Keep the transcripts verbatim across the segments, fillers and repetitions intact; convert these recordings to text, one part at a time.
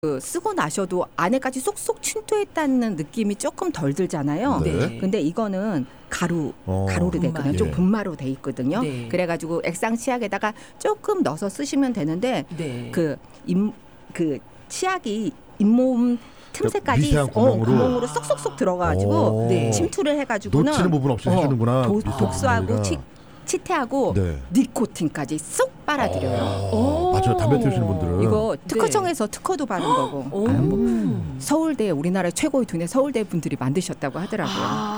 그 쓰고 나셔도 안에까지 쏙쏙 침투했다는 느낌이 조금 덜 들잖아요. 네. 근데 이거는 가루, 어. 가루로 됐거든요. 예. 좀 분마로 돼 있거든요. 네. 그래가지고 액상 치약에다가 조금 넣어서 쓰시면 되는데 네. 그, 임, 그 치약이 잇몸 틈새까지 미세한 어, 구멍으로? 구멍으로 쏙쏙쏙 들어가가지고 네. 침투를 해가지고는 놓치는 부분 없이 해주는구나. 도, 미세한 독소하고 구멍이라. 치, 치태하고 네. 니코틴까지 쏙 빨아들여요. 어, 맞아요. 담배 피우시는 분들은 이거 특허청에서 특허도 받은 거고. 오. 아, 뭐 서울대 우리나라 최고의 두뇌 서울대 분들이 만드셨다고 하더라고요.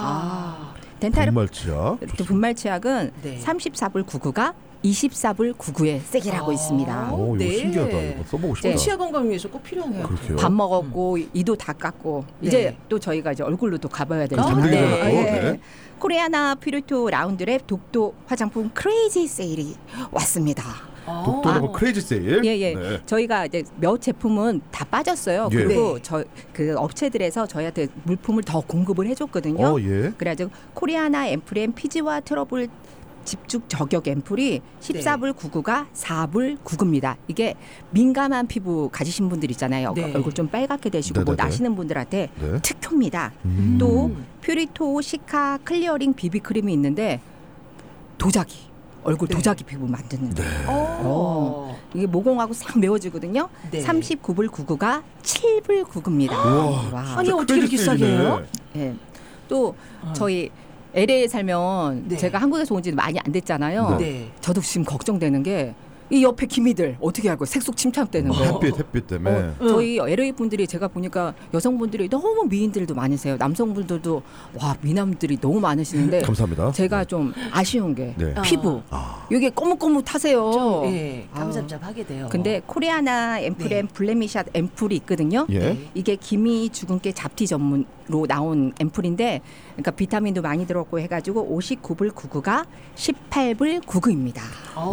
아. 덴탈 분말치약 또 분말 치약은 네. 삼십사 불 구십구가 이십사 불 구십구에 세일 하고 아. 있습니다. 오, 이거 네. 신기하다. 이거 써보고 싶다. 네. 치아 건강을 위해서 꼭 필요한 것 같아요. 그렇게요. 밥 먹었고 이도 다 깎고 네. 이제 또 저희가 이제 얼굴로 또 가봐야 아, 되잖아요. 잠들기 네. 전에 또. 예. 네. 코리아나 퓨리토 라운드랩 독도 화장품 크레이지 세일이 왔습니다. 아. 독도라고 크레이지 세일. 예예. 네. 저희가 이제 몇 제품은 다 빠졌어요. 예. 그리고 네. 저 그 업체들에서 저희한테 물품을 더 공급을 해줬거든요. 어, 예. 그래가지고 코리아나 앰플앤 피지와 트러블 집중 저격 앰플이 십사 불 구십구가 사 불 구십구입니다. 이게 민감한 피부 가지신 분들 있잖아요. 네. 얼굴 좀 빨갛게 되시고 뭐 네네네. 나시는 분들한테 네. 특효입니다. 음. 또 퓨리토 시카 클리어링 비비크림이 있는데 도자기 얼굴 네. 도자기 피부 만드는데 어. 이게 모공하고 싹 메워지거든요. 네. 삼십구 불 구십구가 칠 불 구십구입니다. 우와. 아니 어떻게 이렇게 싸게 해요? 예. 또 어. 저희 엘에이에 살면 네. 제가 한국에서 온 지 많이 안 됐잖아요. 네. 저도 지금 걱정되는 게 이 옆에 기미들 어떻게 알고 색속 침착되는 거. 햇빛 햇빛 때문에. 어, 저희 엘에이 분들이 제가 보니까 여성분들이 너무 미인들도 많으세요. 남성분들도 와 미남들이 너무 많으시는데 감사합니다. 제가 좀 아쉬운 게 네. 피부 아. 이게 꼬뭇꼬뭇하세요. 좀, 예, 아. 감잡잡하게 돼요. 근데 코리아나 앰플앤 블레미샷 앰플이 있거든요. 예. 네. 이게 기미 주근깨 잡티 전문으로 나온 앰플인데 그러니까 비타민도 많이 들었고 해가지고 오십구 불 구십구가 십팔 불 구십구입니다.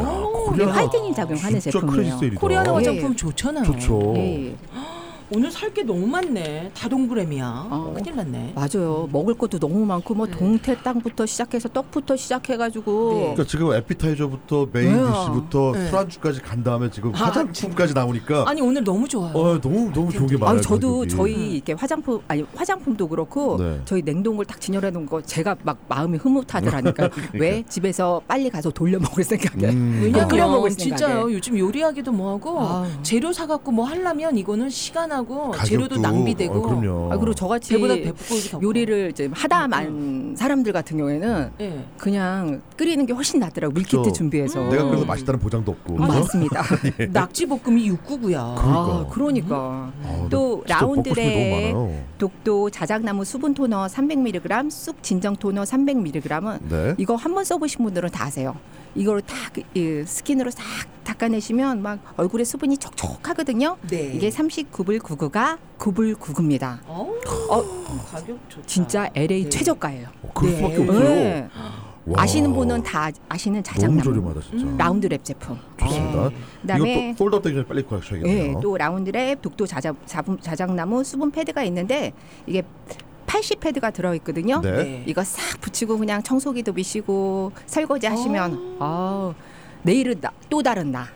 오, 이게 코리아나- 화이트닝 작용하는 진짜 크레이지 제품이에요. 세일이다. 코리아나 예. 화장품 좋잖아요. 좋죠. 예. 오늘 살 게 너무 많네. 다 동그라미야. 어. 큰일 났네. 맞아요. 먹을 것도 너무 많고 뭐 동태땅부터 시작해서 떡부터 시작해가지고 네. 그러니까 지금 에피타이저부터 메인 왜요? 디시부터 네. 술안주까지 간 다음에 지금 아, 화장품까지 나오니까 아니 오늘 너무 좋아요. 어, 너무 너무 좋은 게 많아요. 아니 저도 가격이. 저희 이렇게 화장품 아니 화장품도 그렇고 네. 저희 냉동고를 딱 진열해 놓은 거 제가 막 마음이 흐뭇하더라니까 왜 집에서 빨리 가서 돌려 먹을 생각에 음. 왜냐면 끓여 먹을 생각에. 진짜요. 요즘 요리하기도 뭐하고 아유. 재료 사갖고 뭐 하려면 이거는 시간하고 가격도- 재료도 낭비되고. 어, 그럼요. 아, 그리고 저같이 배보다 배꼽이 더 커. 요리를 이제 하다 만 사람들 같은 경우에는 예. 그냥 끓이는 게 훨씬 낫더라고 밀키트 그렇죠. 준비해서 내가 그래서 음. 맛있다는 보장도 없고. 음, 맞습니다. 낙지 볶음이 육구구야. 그러니까. 아, 그러니까 아, 또 진짜 먹고 싶은 게 라운드랩 너무 많아요. 독도 자작나무 수분 토너 삼백 밀리그램, 쑥 진정 토너 삼백 밀리그램은 네. 이거 한 번 써보신 분들은 다 아세요. 이거를 딱 이, 스킨으로 싹 닦아내시면 막 얼굴에 수분이 촉촉하거든요. 네. 이게 삼십구 불 구십구가 구 불 구십구입니다. 어, 어, 가격 좋다. 진짜 엘에이 네. 최저가예요. 어, 그럴 네. 수밖에 없어요. 네. 와. 아시는 분은 다 아시는 너무 자작나무 저렴하다 진짜. 음. 라운드랩 제품. 좋습니다. 네. 그다음에 이것도 솔드아웃 되기 전에 빨리 구하셔야겠네요. 네, 또 라운드랩 독도 자작, 자분, 자작나무 수분 패드가 있는데 이게 팔십 패드가 들어있거든요. 네. 네. 이거 싹 붙이고 그냥 청소기도 미시고 설거지 하시면 아, 내일은 나, 또 다른 나.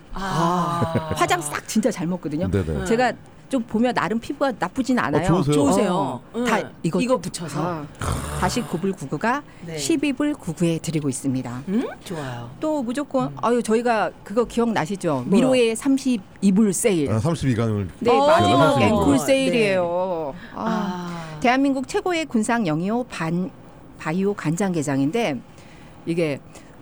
아. 화장 싹 진짜 잘 먹거든요. 네네. 제가 좀 보면 나름 피부가 나쁘진 않아요. 어, 좋으세요? 좋으세요. 어, 응. 다 이거, 이거 붙여서. 다, 다시 구 불 구십구가 네. 십이 불 구십구에 드리고 있습니다. 음? 좋아요. 또 무조건 아유 저희가 그거 기억나시죠? 뭐요? 미로의 삼십이 불 세일. 아, 삼십이 강을 네, 어, 마지막 네. 앵콜 네. 세일이에요. 아, 아. 대한민국 최고의 군상 영이호 반 바이오 간장게장인데 이게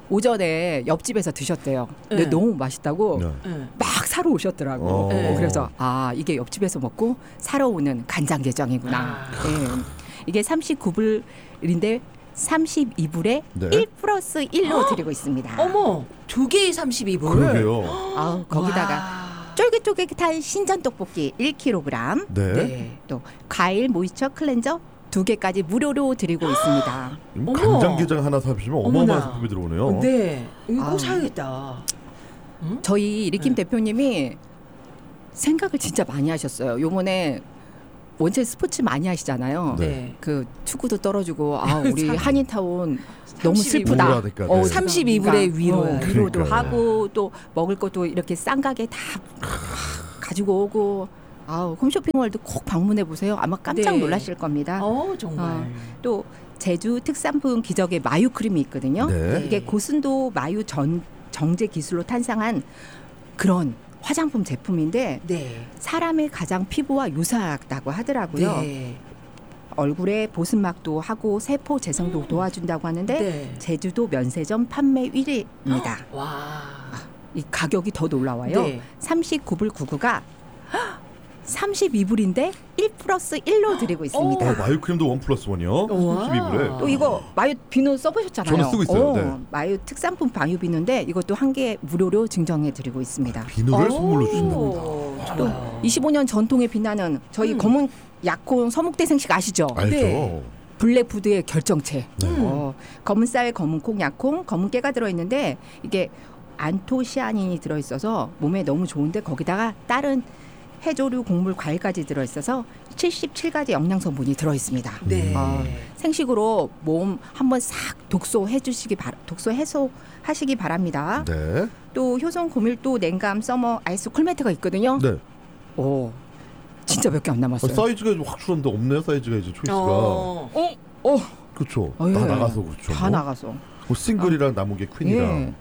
오전에 옆집에서 드셨대요. 근데 네. 너무 맛있다고 네. 응. 막 사러 오셨더라고. 어. 네. 그래서 아 이게 옆집에서 먹고 사러 오는 간장게장이구나. 아. 네. 이게 삼십구 불인데 삼십이 불에 네. 일 플러스 일로 드리고 있습니다. 어머, 두 개에 삼십이 불. 그러게요. 아우, 거기다가 와. 쫄깃쫄깃한 신전 떡볶이 일 킬로그램, 네. 네. 또 과일 모이스처 클렌저 두 개까지 무료로 드리고 있습니다. 뭐 어머. 간장게장 하나 사시면 어마어마한 어머나. 상품이 들어오네요. 네. 이거 꼭 아우. 사야겠다. 응? 저희 이리킴 네. 대표님이 생각을 진짜 많이 하셨어요. 요번에 원체 스포츠 많이 하시잖아요. 네. 네. 그 축구도 떨어지고 아 우리 참. 한인타운 너무 삼십이 슬프다. 우울하니까, 네. 어, 삼십이 불의 그러니까, 위로야. 어, 위로도 그러니까요. 하고 또 먹을 것도 이렇게 싼 가게 다 가지고 오고 아우, 홈쇼핑월드 꼭 방문해 보세요. 아마 깜짝 네. 놀라실 겁니다. 어 정말. 어, 또 제주 특산품 기적의 마유 크림이 있거든요. 네. 이게 고순도 마유 전, 정제 기술로 탄생한 그런 화장품 제품인데 네. 사람의 가장 피부와 유사하다고 하더라고요. 네. 얼굴에 보습막도 하고 세포 재생도 음. 도와준다고 하는데 네. 제주도 면세점 판매 일 위입니다. 와. 이 가격이 더 놀라워요. 네. 삼십구 불 구십구가 삼십이 불인데 일 플러스 일로 드리고 있습니다. 어, 마유 크림도 원 플러스 원이요. 우와. 삼십이 불에. 또 이거 마유 비누 써보셨잖아요. 저는 쓰고 있어요. 어, 네. 마유 특산품 마유 비누인데 이것도 한 개 무료로 증정해 드리고 있습니다. 비누를 오, 선물로 주신답니다. 또 좋아요. 이십오 년 전통에 빛나는 저희 음. 검은 약혼 서묵대생식 아시죠? 알죠. 네. 블랙푸드의 결정체. 네. 음. 어, 검은 쌀, 검은 콩, 약콩, 검은 깨가 들어있는데 이게 안토시아닌이 들어있어서 몸에 너무 좋은데 거기다가 다른 해조류, 곡물, 과일까지 들어있어서 칠십칠 가지 영양 성분이 들어있습니다. 네. 어, 생식으로 몸 한번 싹 독소해 주시기 바, 독소 해소하시기 바랍니다. 네. 또 효성 고밀도 냉감 서머 아이스 쿨매트가 있거든요. 네. 오, 진짜 몇 개 안 어, 남았어요. 사이즈가 좀 확 줄었는데 없네요. 사이즈가 이제 초이스가. 어. 어, 어, 그렇죠. 어, 예. 다 나가서 그렇죠. 다 나가서. 뭐 싱글이랑 남은 게 퀸이랑. 예.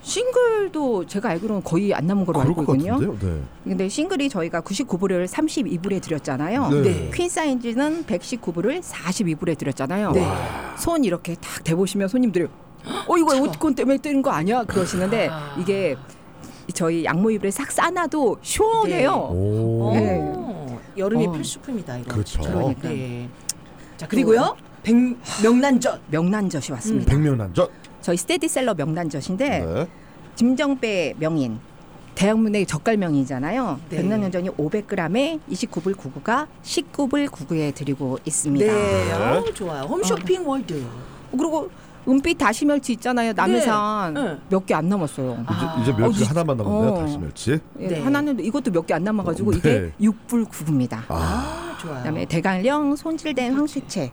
싱글도 제가 알기로는 거의 안 남은 걸로 그럴 알고 것 있거든요. 같은데요. 네. 근데 싱글이 저희가 구십구 불을 삼십이 불에 드렸잖아요. 네. 네. 퀸 사이즈는 백십구 불을 사십이 불에 드렸잖아요. 네. 손 이렇게 딱 대보시면 손님들이 어 이거 에모티콘 때문에 뜨는 거 아니야? 그러시는데 아. 이게 저희 양모 이불에 싹 싸놔도 시원해요. 오. 네. 여름이 어. 필수품이다 이거. 그렇죠. 그러니까. 네. 자 그리고요 백 명란젓. 명란젓이 왔습니다. 백면한젓. 저희 스테디셀러 명란젓인데 네. 김정배 명인 대학문의 젓갈명이잖아요. 네. 백년전이 오백 그램에 이십구 불 구십구가 십구 불 구십구에 드리고 있습니다. 네. 어, 좋아요. 홈쇼핑 월드. 그리고 은빛 다시멸치 있잖아요. 남해산 네. 네. 몇 개 안 남았어요. 이제, 아. 이제 멸치 어, 하나만 남았네요. 어. 다시 멸치. 예, 네. 하나는 이것도 몇 개 안 남아가지고 네. 이게 육 불 구십구입니다. 아. 아 좋아요. 그다음에 대강령 손질된 황수채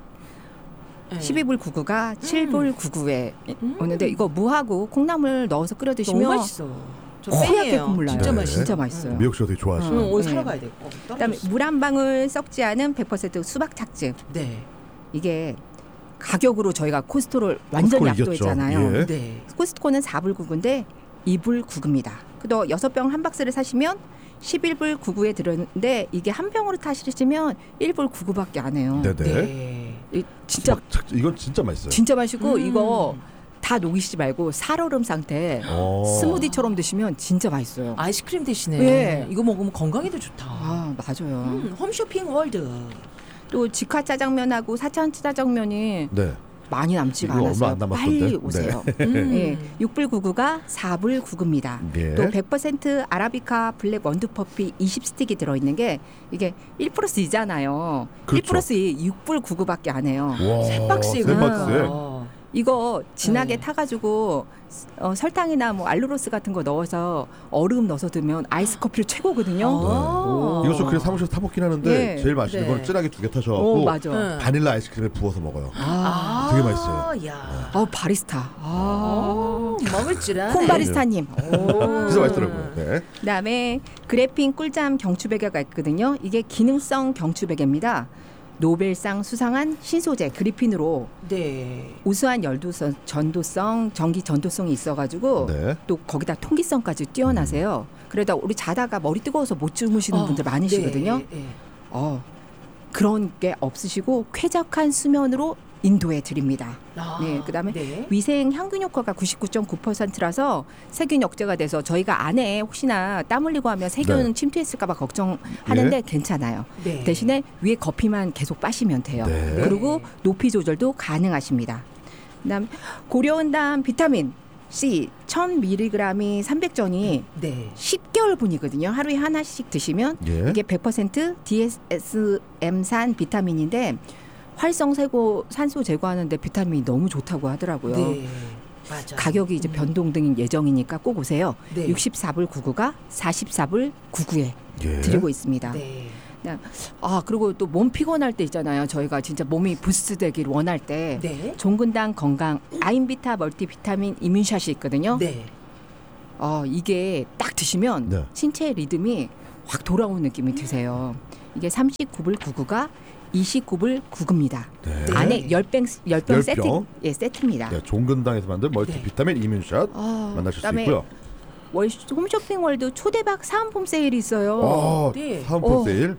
네. 십이 불 구십구가 칠 불 구십구에 음. 오는데 이거 무하고 콩나물 넣어서 끓여 너무 드시면 맛있어. 저 허옇게 팬이에요. 국물 나요. 진짜 네. 맛있어. 진짜 맛있어요. 미역 씨가 되게 좋아하시죠. 응, 오늘 네. 사러 가야 돼. 어, 그다음에 떨어졌어. 물 한 방울 썩지 않은 백 퍼센트 수박 착즙. 네. 이게 가격으로 저희가 코스트코를 완전히 코스트코를 이겼죠. 압도했잖아요. 예. 네. 코스트코는 사 불 구십구인데 이 불 구십구입니다. 또 여섯 병 한 박스를 사시면 십일 불 구십구에 들었는데 이게 한 병으로 타시면 일 불 구십구밖에 안 해요. 네네. 네. 이 진짜 수박 착- 이건 진짜 맛있어요. 진짜 맛있고 음. 이거 다 녹이시지 말고 살얼음 상태 어. 스무디처럼 드시면 진짜 맛있어요. 아이스크림 대신에 네. 이거 먹으면 건강에도 좋다. 아 맞아요. 음, 홈쇼핑 월드. 또 직화 짜장면하고 사천 짜장면이 네. 많이 남지가 이거 얼마 않았어요. 안 남았던데? 빨리 오세요. 음. 예, 육 불 구십구가 사 불 구십구입니다. 예. 또 백 퍼센트 아라비카 블랙 원두 퍼피 이십 스틱이 들어있는 게 이게 일 플러스 이잖아요. 일 그렇죠. 플러스 이 육 불 구십구밖에 안 해요. 와. 세 박스에 세 그러니까. 박스에. 어. 이거 진하게 네. 타가지고 어, 설탕이나 뭐 알루로스 같은 거 넣어서 얼음 넣어서 두면 아이스 커피를 최고거든요. 어. 이거 저 그냥 사무실에서 타 먹긴 하는데 네. 제일 맛있는 네. 건 진하게 두 개 오 타셔갖고 맞아. 응. 바닐라 아이스크림에 부어서 먹어요. 아, 되게 맛있어요. 야. 아 바리스타. 아. 어, 먹을 줄 아네. 콩바리스타님. 진짜 맛있더라고요. 네. 그다음에 그래핀 꿀잠 경추베개가 있거든요. 이게 기능성 경추베개입니다. 노벨상 수상한 신소재 그리핀으로 네. 우수한 열도성, 전도성, 전기 전도성이 있어가지고 네. 또 거기다 통기성까지 뛰어나세요. 그러다 우리 자다가 머리 뜨거워서 못 주무시는 어, 분들 많으시거든요. 네, 네. 어, 그런 게 없으시고 쾌적한 수면으로 인도해 드립니다. 아, 네, 그다음에 네. 위생 향균 효과가 구십구 점 구 퍼센트라서 세균 억제가 돼서 저희가 안에 혹시나 땀 흘리고 하면 세균 네. 침투했을까 봐 걱정하는데 괜찮아요. 네. 대신에 위에 거피만 계속 빠시면 돼요. 네. 그리고 높이 조절도 가능하십니다. 그다음 고려온담 비타민 C 천 밀리그램이 삼백 전이 네. 십 개월분이거든요. 하루에 하나씩 드시면 예. 이게 백 퍼센트 디에스엠산 비타민인데 활성세고 산소 제거하는데 비타민이 너무 좋다고 하더라고요. 네. 맞아. 가격이 이제 음. 변동 등 예정이니까 꼭 오세요. 네. 육십사 불 구십구가 사십사 불 구십구에 예. 드리고 있습니다. 네. 아 그리고 또 몸 피곤할 때 있잖아요. 저희가 진짜 몸이 부스되길 원할 때 네. 종근당 건강 아임비타 멀티비타민 이뮨샷이 있거든요. 네. 어, 이게 딱 드시면 네. 신체의 리듬이 확 돌아오는 느낌이 드세요. 이게 삼십구 불 구십구가 이십구 불 구십구입니다. 네. 안에 열 병 열 병 열 세트 병. 예, 세트입니다. 네, 종근당에서 만든 멀티비타민 이뮨샷 아, 만나실 수 그다음에 있고요. 월 홈쇼핑 월드 초대박 사은품 세일이 있어요. 아, 네. 사은품 어. 세일.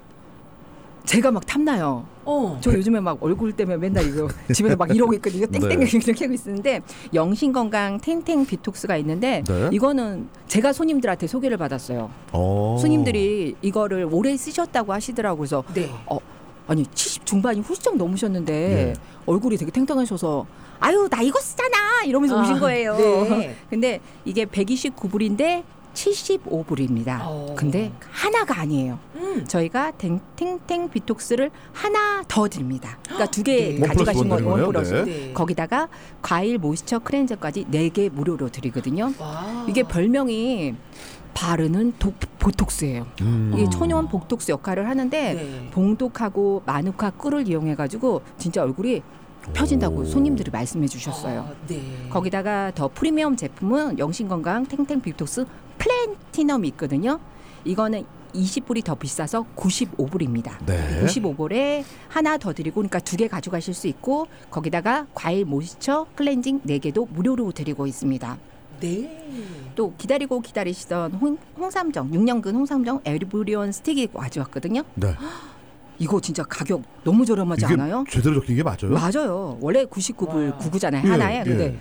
제가 막 탐나요. 어. 저 요즘에 막 얼굴 때문에 맨날 이거 집에서 막 이러고 있거든요. 땡땡 네. 이렇게 하고 있는데 영신건강 탱탱 비톡스가 있는데 네. 이거는 제가 손님들한테 소개를 받았어요. 어. 손님들이 이거를 오래 쓰셨다고 하시더라고요. 그래서 네. 어, 아니 칠십 중반이 훌쩍 넘으셨는데 예. 얼굴이 되게 탱탱하셔서 아유 나 이거 쓰잖아 이러면서 아, 오신 거예요. 네. 근데 이게 백이십구 불인데 칠십오 불입니다. 어. 근데 하나가 아니에요. 음. 저희가 탱- 탱탱 비톡스를 하나 더 드립니다. 그러니까 두 개 네. 원 플러스 가져가신 원 거예요. 원 드리는 플러스. 거예요? 네. 거기다가 과일 모이스처 클렌저까지 네 개 무료로 드리거든요. 와. 이게 별명이 바르는 독, 보톡스예요. 음. 이게 천연 복톡스 역할을 하는데 네. 봉독하고 마누카 꿀을 이용해가지고 진짜 얼굴이 펴진다고 오. 손님들이 말씀해 주셨어요. 아, 네. 거기다가 더 프리미엄 제품은 영신건강 탱탱 비톡스 플래티넘이 있거든요. 이거는 이십 불이 더 비싸서 구십오 불입니다. 네. 구십오 불에 하나 더 드리고 그러니까 두 개 가져가실 수 있고 거기다가 과일 모이스처 클렌징 네 개도 무료로 드리고 있습니다. 네. 또 기다리고 기다리시던 홍, 홍삼정 육 년근 홍삼정 에리브리온 스틱이 와주었거든요. 네. 이거 진짜 가격 너무 저렴하지 이게 않아요? 제대로 적힌 게 맞아요? 맞아요. 원래 구십구 불 와. 구십구잖아요. 예, 하나에. 예. 근데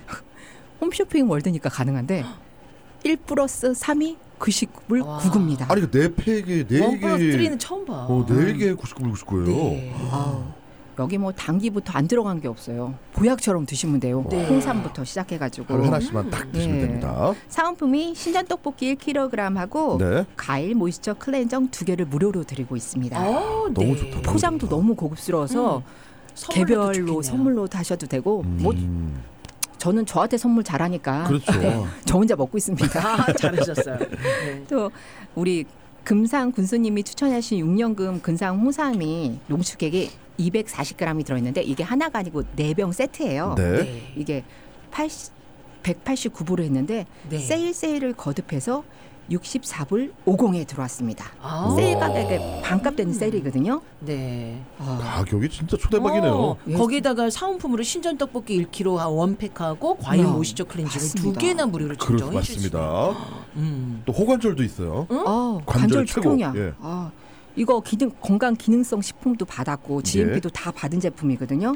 홈쇼핑 월드니까 가능한데 일 플러스 삼이 구십구 불 와. 구십구입니다. 아니 그 네 팩에 네 원 플러스 개. 쓰리는 처음 봐. 어, 네 개 구십구 불 구십구예요. 네. 아우, 여기 뭐 당기부터 안 들어간 게 없어요. 보약처럼 드시면 돼요. 네. 홍삼부터 시작해가지고. 하루 하나씩만 딱 드시면 예. 됩니다. 사은품이 신전 떡볶이 일 킬로그램하고 네. 과일 모이스처 클렌저 두 개를 무료로 드리고 있습니다. 아, 너무 네. 좋다. 포장도 너무 고급스러워서 음, 선물로도 개별로 좋겠네요. 선물로 하셔도 되고 뭐 음. 저는 저한테 선물 잘하니까 그렇죠. 저 혼자 먹고 있습니다. 아, 잘하셨어요. 네. 또 우리 금상 군수님이 추천하신 육 년금 근상 홍삼이 농축액이 이백사십 그램이 들어있는데 이게 하나가 아니고 네 병 세트예요. 네. 네. 이게 팔십, 백팔십구 불을 했는데 네. 세일 세일을 거듭해서 육십사 불 오십에 들어왔습니다. 아. 세일 가격에 반값 되는 세일이거든요. 네. 아, 가격이 진짜 초대박이네요. 어, 예. 거기다가 사은품으로 신전 떡볶이 일 킬로그램 원팩하고 과일 네. 모이스처 클렌징을 두 맞습니다. 개나 무료로 그렇 증정해 주시네요. 맞습니다. 음. 또 호관절도 있어요. 아, 관절 관절 최고. 축용이야. 예. 아, 이거 기능 건강 기능성 식품도 받았고 지엠피도 다 받은 제품이거든요.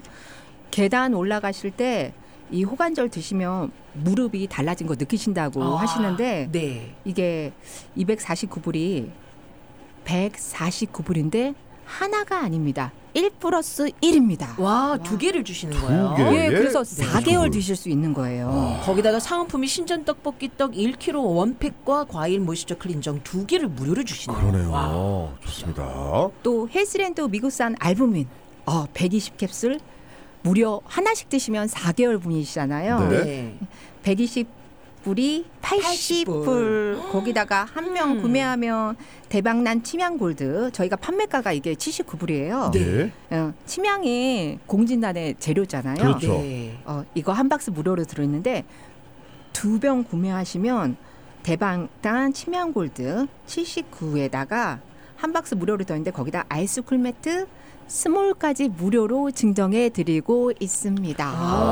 계단 올라가실 때 이 호관절 드시면 무릎이 달라진 거 느끼신다고 아, 하시는데 네. 이게 이백사십구 불이 백사십구 불인데 하나가 아닙니다. 일 플러스 일입니다. 와, 두 개를 주시는 두 거예요. 개. 예, 예, 그래서 네. 사 개월 드실 수 있는 거예요. 거기다가 사은품이 신전 떡볶이 떡 일 킬로그램 원팩과 과일 모이스처 클렌징 두 개를 무료로 주시네요. 그러네요. 와. 좋습니다. 또 헬스랜드 미국산 알부민 어, 백이십 캡슐 무려 하나씩 드시면 사 개월 분이시잖아요. 네. 네. 백이십 불이 팔십 불. 거기다가 한 명 음. 구매하면 대박난 침향 골드. 저희가 판매가가 이게 칠십구 불이에요. 네. 어, 침향이 공진단의 재료잖아요. 그렇죠. 네. 어, 이거 한 박스 무료로 들어있는데 두 병 구매하시면 대박난 침향 골드 칠십구에다가 한 박스 무료로 들어있는데 거기다 아이스쿨 매트 스몰까지 무료로 증정해 드리고 있습니다.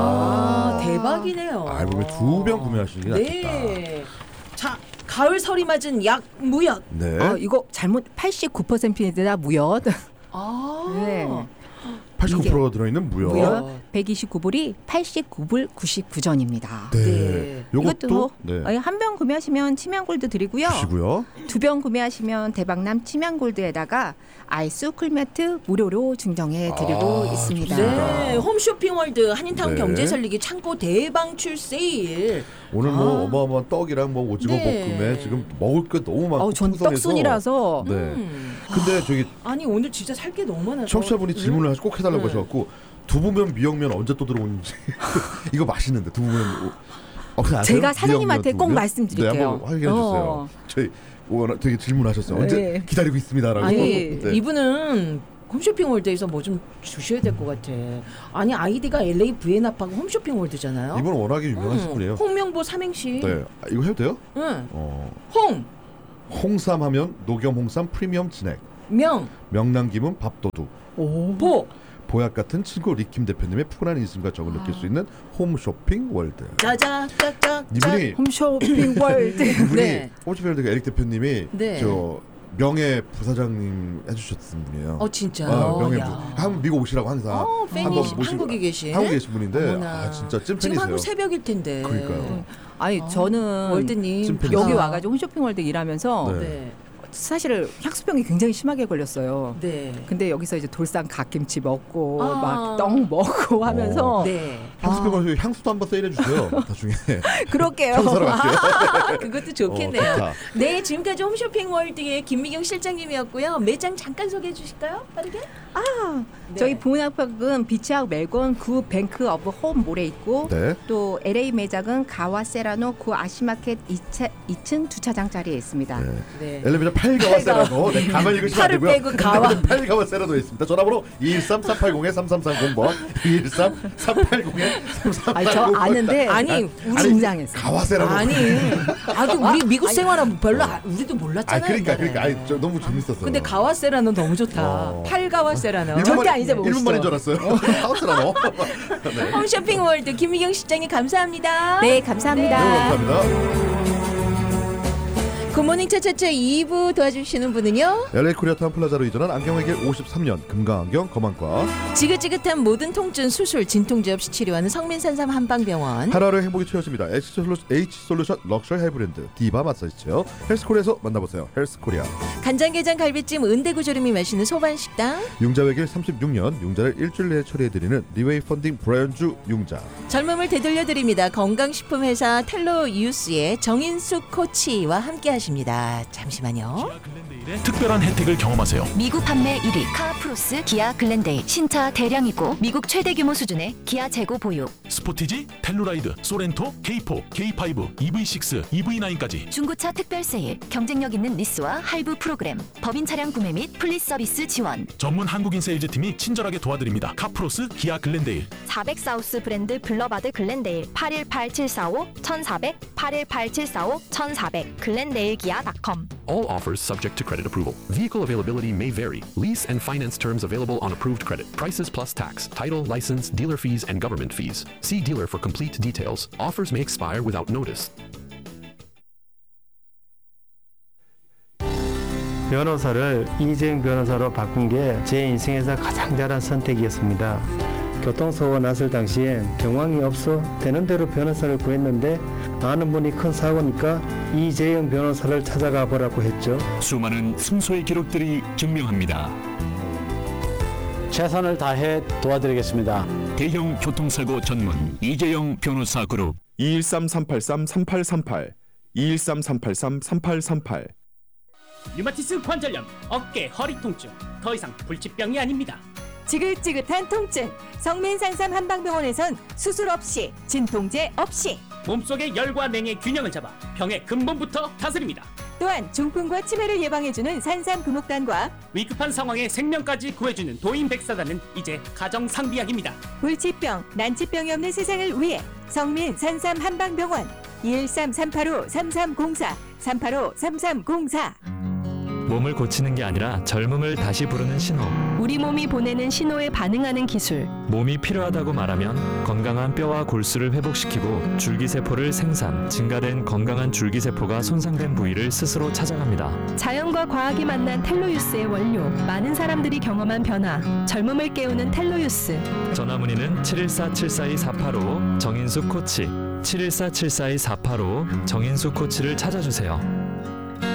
아, 대박이네요. 알몸에 두 병 구매하시는 게 낫겠다. 네. 자, 가을 설이 맞은 약 무약. 네. 어, 이거 잘못 팔십구 퍼센트나 무역. 아. 네. 팔십구 퍼센트가 이게- 들어있는 무역. 무역 백이십구 불이 팔십구 불 구십구 전입니다. 네. 네. 요것도 이것도 네. 한 병 구매하시면 침향골드 드리고요. 주시고요. 두 병 구매하시면 대박남 침향골드에다가 아이스 쿨매트 무료로 증정해 드리고 아, 있습니다. 좋습니다. 네, 홈쇼핑월드 한인타운 네. 경제살리기 창고 대방출 세일. 오늘 뭐 아. 어마어마한 떡이랑 뭐 오징어 네. 볶음에 지금 먹을 게 너무 많고 어우, 전 풍성해서. 떡순이라서 네. 음. 근데 저기 아니 오늘 진짜 살 게 너무 많아서. 청취자분이 질문을 꼭 해달라고 네. 하셔갖고 두부면 미역면 언제 또 들어오는지 이거 맛있는데 두부면 어, 그거 아세요? 제가 사장님한테 미역면, 꼭 두부면? 말씀드릴게요. 네, 한번 확인해 주세요. 어. 저희 오늘 되게 질문하셨어요. 언제 네. 기다리고 있습니다라고. 아니 네. 이분은 홈쇼핑월드에서 뭐 좀 주셔야 될 것 같아. 아니 아이디가 엘에이 브이엔아파고 홈쇼핑월드잖아요. 이분은 워낙에 유명하신 음, 분이에요. 홍명보 삼행시. 네, 아, 이거 해도 돼요? 응. 어, 홍. 홍삼하면 녹염 홍삼 프리미엄 진액. 명. 명랑김은 밥도둑. 오. 보. 보약 같은 친구 리킴 대표님의 푸근한 인심과 정을 느낄 수 있는 홈쇼핑 월드. 짜자 짝짝. 이분이 홈쇼핑 월드. 이분이 네. 홈쇼핑 월드 에릭 대표님이 네. 저 명예 부사장님 해주셨던 분이에요. 어 진짜. 어, 명예 야. 부사. 한번 미국 오시라고 항상. 어, 팬이 한번 모시고- 한국에 계신. 한국에 계신 분인데 어머나. 아 진짜 찐 지금 팬이세요. 한국 새벽일 텐데. 그러니까요. 아니 어, 저는 월드님 찐팬. 여기 아. 와가지고 홈쇼핑 월드 일하면서 네. 네. 사실 향수병이 굉장히 심하게 걸렸어요. 네. 근데 여기서 이제 돌산 갓김치 먹고 아. 막 떡 먹고 하면서 네. 향수병 가지고 향수도 한번 세일해 주세요. 나중에. 그럴게요. 청소하러 갈게요. 아, 그것도 좋겠네요. 어, 좋다. 네, 지금까지 홈쇼핑 월드의 김미경 실장님이었고요. 매장 잠깐 소개해 주실까요? 빠르게? 아, 네. 저희 보은학파은 비치하우 멜건 구 뱅크 오브 홈몰에 있고 네. 또 엘에이 매장은 가와 세라노 구 아시마켓 이 층 주차장자리에 있습니다. 네. 네. 엘리베이터 팔 가와 세라노. 네, 가만히 읽으시면 안 팔을 되고요. 빼고 가와. 팔 가와 세라노에 있습니다. 전화번호 이일삼 삼팔공 삼삼삼공 번 이일삼 삼팔공 삼삼삼공 아니 저 아는데 아니, 우리 긴장했어. 가와 세라노. 아니, 아도 우리 미국 생활은 별로 아, 우리도 아 몰랐잖아요. 그러니까 옛날에. 그러니까 아니, 저 너무 재밌었어요. 근데 가와세라는 너무 좋다. 어. 팔가와세라는. 일본 절대 말- 안 잊어먹었어. 일본 말인 줄 알았어요. 가와 세라노. 네. 홈쇼핑 월드 김미경 실장님 감사합니다. 네, 감사합니다. 네, 감사합니다. 굿모닝 차차차 이 부 도와주시는 분은요. 엘에이 코리아타운 플라자로 이전한 안경외길 오십삼 년 금강안경 거만과 지긋지긋한 모든 통증 수술 진통제 없이 치료하는 성민산삼 한방병원. 하루하루 행복이 채워집니다. H솔루션 럭셔리 하이브랜드 디바 마사지 체어 헬스코리아에서 만나보세요. 헬스코리아. 간장게장 갈비찜 은대구조림이 마시는 소반식당. 융자외길 삼십육 년 융자를 일주일 내에 처리해드리는 리웨이 펀딩 브라이언주 융자. 젊음을 되돌려드립니다. 건강식품회사 텔로유스의 정인숙 코치와 함께하십니다. 잠시만요. 특별한 혜택을 경험하세요. 미국 판매 일 위 카프로스 기아 글렌데일 신차 대량이고 미국 최대 규모 수준의 기아 재고 보유. 스포티지, 텔루라이드, 소렌토, 케이포, 케이파이브, 이브이식스, 이브이나인까지 중고차 특별 세일, 경쟁력 있는 리스와 할부 프로그램, 법인 차량 구매 및 플리스 서비스 지원. 전문 한국인 세일즈팀이 친절하게 도와드립니다. 카프로스, 기아 글렌데일. 사백 사우스 브랜드 블러바드 글렌데일 팔일팔칠사오 천사백 팔일팔칠사오 천사백 글렌데일 기아 닷컴. All offers subject to credit approval. Vehicle availability may vary. Lease and finance terms available on approved credit. Prices plus tax, title, license, dealer fees, and government fees. See dealer for complete details. Offers may expire without notice. 변호사를 이재용 변호사로 바꾼 게 제 인생에서 가장 잘한 선택이었습니다. 교통사고가 났을 당시엔 경황이 없어 되는 대로 변호사를 구했는데 아는 분이 큰 사고니까 이재용 변호사를 찾아가 보라고 했죠. 수많은 승소의 기록들이 증명합니다. 최선을 다해 도와드리겠습니다. 대형 교통사고 전문 이재용 변호사 그룹. 이일삼 삼팔삼 삼팔삼팔 이일삼 삼팔삼 삼팔삼팔. 류마티스 관절염, 어깨, 허리 통증, 더 이상 불치병이 아닙니다. 지긋지긋한 통증, 성민산삼 한방병원에선 수술 없이, 진통제 없이, 몸속의 열과 냉의 균형을 잡아 병의 근본부터 다스립니다. 또한 중풍과 치매를 예방해주는 산삼 금옥단과 위급한 상황에 생명까지 구해주는 도인백사단은 이제 가정상비약입니다. 불치병, 난치병이 없는 세상을 위해 성민산삼 한방병원 이일삼 삼팔오 삼삼공사 삼팔오 삼삼공사. 몸을 고치는 게 아니라 젊음을 다시 부르는 신호. 우리 몸이 보내는 신호에 반응하는 기술. 몸이 필요하다고 말하면 건강한 뼈와 골수를 회복시키고 줄기세포를 생산, 증가된 건강한 줄기세포가 손상된 부위를 스스로 찾아갑니다. 자연과 과학이 만난 텔로유스의 원료. 많은 사람들이 경험한 변화. 젊음을 깨우는 텔로유스. 전화문의는 칠일사 칠사이 사팔오 정인숙 코치 칠일사 칠사이 사팔오 정인숙 코치를 찾아주세요.